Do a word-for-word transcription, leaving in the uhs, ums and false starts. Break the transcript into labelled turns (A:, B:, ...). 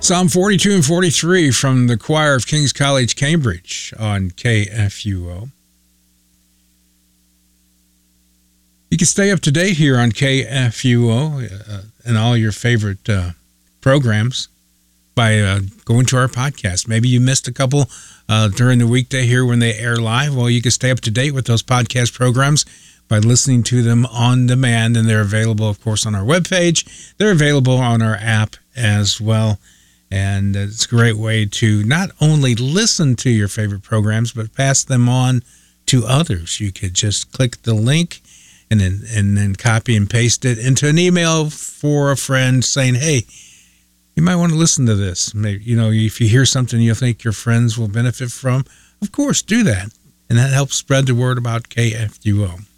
A: Psalm forty-two and forty-three from the choir of King's College, Cambridge on K F U O. You can stay up to date here on K F U O uh, and all your favorite uh, programs by uh, going to our podcast. Maybe you missed a couple uh, during the weekday here when they air live. Well, you can stay up to date with those podcast programs by listening to them on demand, and they're available, of course, on our webpage. They're available on our app as well, and it's a great way to not only listen to your favorite programs, but pass them on to others. You could just click the link and then and then copy and paste it into an email for a friend saying, hey, you might want to listen to this. Maybe, you know, if you hear something you think your friends will benefit from, of course, do that. And that helps spread the word about K F U O.